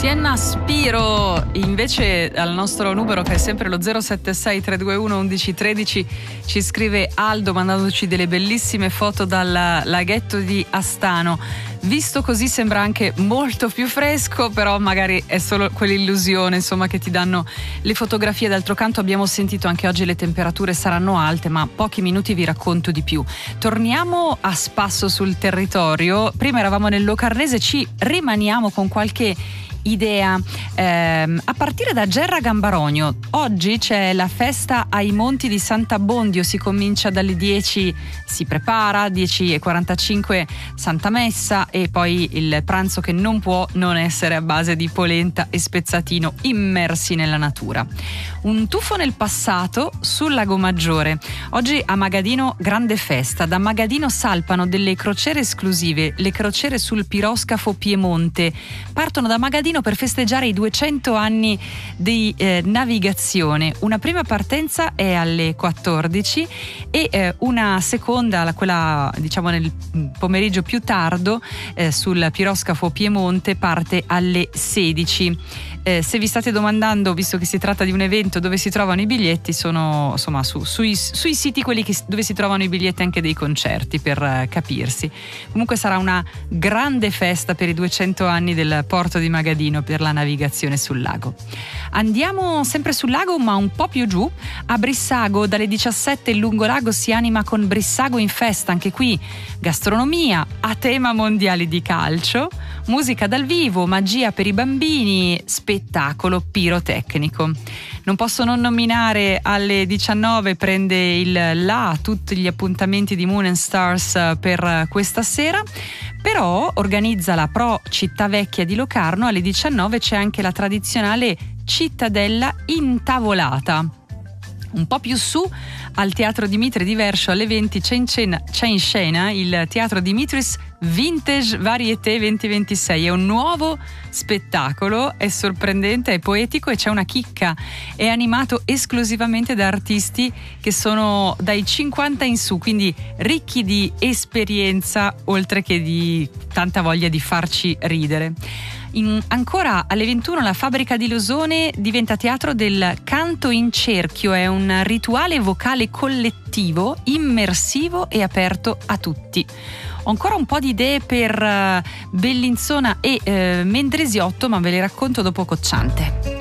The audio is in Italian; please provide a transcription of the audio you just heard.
Sienna Spiro, invece al nostro numero che è sempre lo 076 321 1113 ci scrive Aldo mandandoci delle bellissime foto dal laghetto di Astano. Visto così sembra anche molto più fresco, però magari è solo quell'illusione, insomma, che ti danno le fotografie. D'altro canto abbiamo sentito anche oggi le temperature saranno alte, ma pochi minuti vi racconto di più. Torniamo a spasso sul territorio. Prima eravamo nel Locarnese, ci rimaniamo con qualche idea a partire da Gerra Gambarogno. Oggi c'è la festa ai Monti di Sant'Abbondio, si comincia dalle 10, si prepara 10:45 Santa Messa e poi il pranzo che non può non essere a base di polenta e spezzatino immersi nella natura. Un tuffo nel passato sul Lago Maggiore. Oggi a Magadino grande festa. Da Magadino salpano delle crociere esclusive, le crociere sul piroscafo Piemonte. Partono da Magadino per festeggiare i 200 anni di navigazione. Una prima partenza è alle 14 e una seconda, quella diciamo nel pomeriggio più tardo, sul piroscafo Piemonte parte alle 16. Se vi state domandando, visto che si tratta di un evento, dove si trovano i biglietti, sono insomma sui siti quelli dove si trovano i biglietti anche dei concerti, per capirsi. Comunque sarà una grande festa per i 200 anni del porto di Magadino, per la navigazione sul lago. Andiamo sempre sul lago, ma un po' più giù, a Brissago. Dalle 17 il lungolago si anima con Brissago in festa. Anche qui gastronomia a tema mondiali di calcio, musica dal vivo, magia per i bambini, spettacolo pirotecnico. Non posso non nominare alle 19 prende il là tutti gli appuntamenti di Moon and Stars per questa sera, però organizza la Pro Città Vecchia di Locarno. Alle 19 c'è anche la tradizionale cittadella intavolata. Un po' più su, al Teatro Dimitri di Verscio alle 20 c'è in scena il Teatro Dimitris Vintage Varieté 2026. È un nuovo spettacolo, è sorprendente, è poetico e c'è una chicca. È animato esclusivamente da artisti che sono dai 50 in su, quindi ricchi di esperienza oltre che di tanta voglia di farci ridere. Ancora alle 21 la Fabbrica di Losone diventa teatro del canto in cerchio. È un rituale vocale collettivo, immersivo e aperto a tutti. Ho ancora un po' di idee per Bellinzona e Mendrisiotto, ma ve le racconto dopo Cocciante.